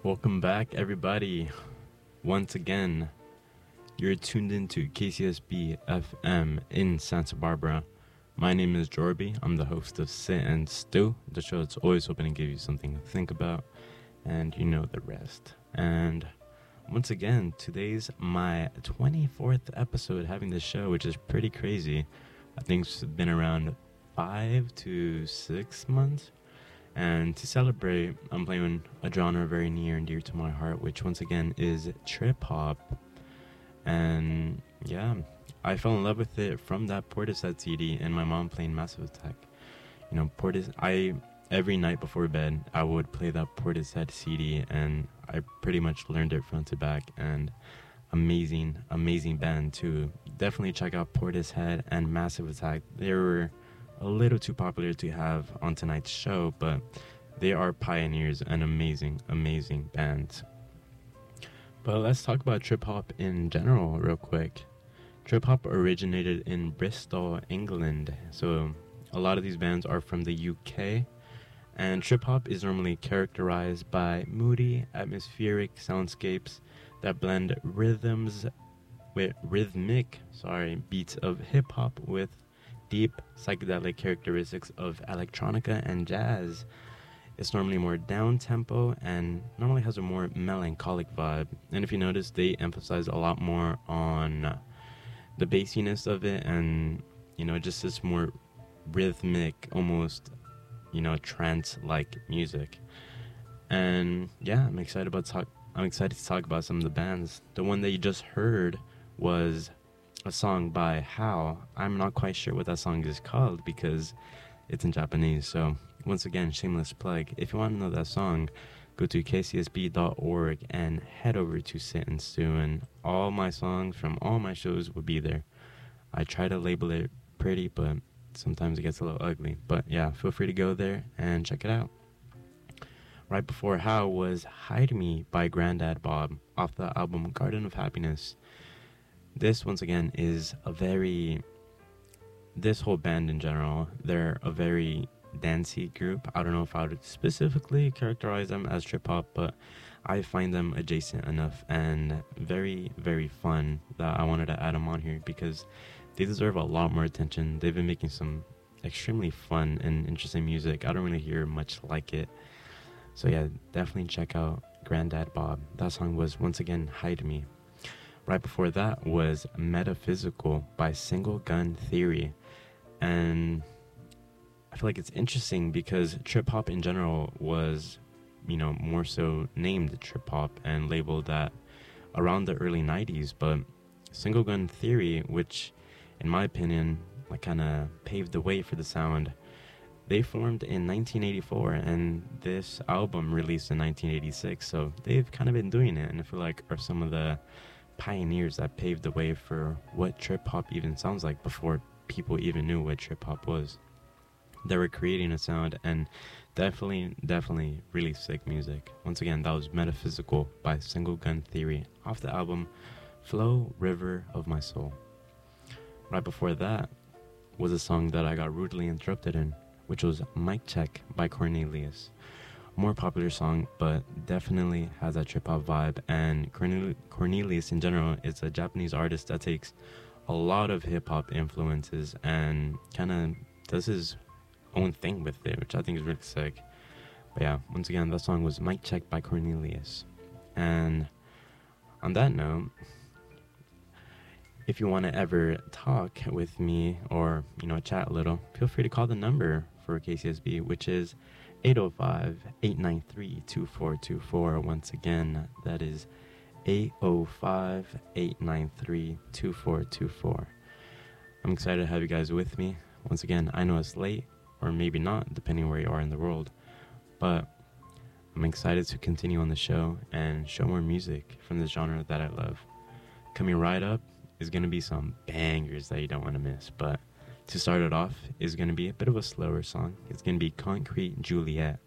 Welcome back, everybody. Once again, you're tuned into KCSB FM in Santa Barbara. My name is Jorby. I'm the host of Sit and Stew, the show that's always hoping to give you something to think about, and you know the rest. And once again, today's my 24th episode having this show, which is pretty crazy. I think it's been around 5 to 6 months. And to celebrate, I'm playing a genre very near and dear to my heart, which once again is trip hop. And yeah, I fell in love with it from that Portishead CD and my mom playing Massive Attack. You know, every night before bed, I would play that Portishead CD, and I pretty much learned it front to back. And amazing, amazing band too. Definitely check out Portishead and Massive Attack. They were a little too popular to have on tonight's show, but they are pioneers and amazing, amazing bands. But let's talk about trip hop in general real quick. Trip hop originated in Bristol, England, so a lot of these bands are from the UK, and trip hop is normally characterized by moody, atmospheric soundscapes that blend rhythmic beats of hip hop with deep psychedelic characteristics of electronica and jazz. It's normally more down-tempo and normally has a more melancholic vibe. And if you notice, they emphasize a lot more on the bassiness of it, and just this more rhythmic, almost trance-like music. And yeah, I'm excited to talk about some of the bands. The one that you just heard was a song by How. I'm not quite sure what that song is called because it's in Japanese. So once again, shameless plug. If you want to know that song, go to kcsb.org and head over to Sit and Stew, and all my songs from all my shows will be there. I try to label it pretty, but sometimes it gets a little ugly. But yeah, feel free to go there and check it out. Right before How was Hide Me by Grandad Bob off the album Garden of Happiness. This, once again, is this whole band in general, they're a very dancey group. I don't know if I would specifically characterize them as trip-hop, but I find them adjacent enough and very, very fun that I wanted to add them on here because they deserve a lot more attention. They've been making some extremely fun and interesting music. I don't really hear much like it. So yeah, definitely check out Grandad Bob. That song was, once again, Hide Me. Right before that was Metaphysical by Single Gun Theory. And I feel like it's interesting because trip hop in general was, more so named trip hop and labeled that around the early 90s. But Single Gun Theory, which in my opinion, kind of paved the way for the sound, they formed in 1984 and this album released in 1986. So they've kind of been doing it, and I feel like are some of the pioneers that paved the way for what trip hop even sounds like before people even knew what trip hop was. They were creating a sound, and definitely really sick music. Once again, that was Metaphysical by Single Gun Theory off the album Flow River of My Soul. Right before that was a song that I got rudely interrupted in, which was Mic Check by Cornelius. More popular song, but definitely has that trip hop vibe. And Cornelius in general is a Japanese artist that takes a lot of hip hop influences and kind of does his own thing with it, which I think is really sick. But yeah, once again, that song was Mic Check by Cornelius. And on that note, if you want to ever talk with me or chat a little, feel free to call the number for KCSB, which is 805-893-2424. Once again, that is 805-893-2424. I'm excited to have you guys with me. Once again, I know it's late, or maybe not, depending where you are in the world, but I'm excited to continue on the show and show more music from the genre that I love. Coming right up is going to be some bangers that you don't want to miss, but to start it off is going to be a bit of a slower song. It's going to be Concrete Juliet